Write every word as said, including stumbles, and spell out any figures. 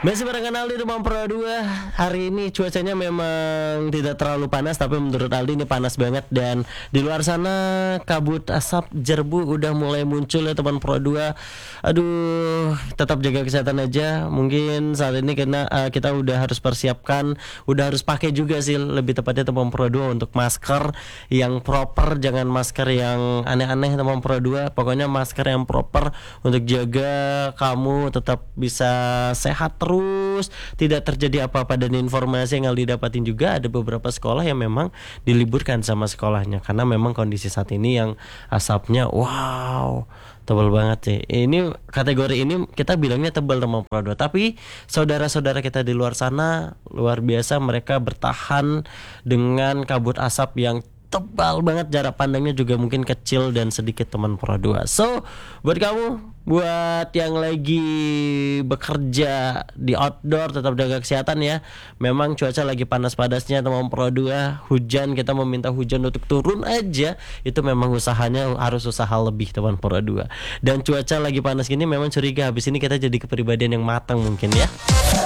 Masih barengan Aldi di Pro dua. Hari ini cuacanya memang tidak terlalu panas, tapi menurut Aldi ini panas banget. Dan di luar sana kabut asap jerbu udah mulai muncul ya teman Pro dua. Aduh, tetap jaga kesehatan aja. Mungkin saat ini kena uh, kita udah harus persiapkan, udah harus pakai juga sih lebih tepatnya teman Pro dua untuk masker yang proper, jangan masker yang aneh-aneh teman Pro dua. Pokoknya masker yang proper untuk jaga kamu tetap bisa sehat terus, tidak terjadi apa-apa. Dan informasi yang Aldi dapatin juga ada beberapa sekolah yang memang diliburkan sama sekolahnya karena memang kondisi saat ini yang asapnya wow tebal banget sih. Ini kategori ini kita bilangnya tebal teman Pro dua, tapi saudara-saudara kita di luar sana luar biasa, mereka bertahan dengan kabut asap yang tebal banget, jarak pandangnya juga mungkin kecil dan sedikit teman Pro dua. So, buat kamu, buat yang lagi bekerja di outdoor tetap jaga kesehatan ya. Memang cuaca lagi panas-panasnya teman Pro dua, hujan, kita meminta hujan untuk turun aja, itu memang usahanya harus usaha lebih teman Pro dua. Dan cuaca lagi panas gini memang curiga habis ini kita jadi kepribadian yang matang mungkin ya.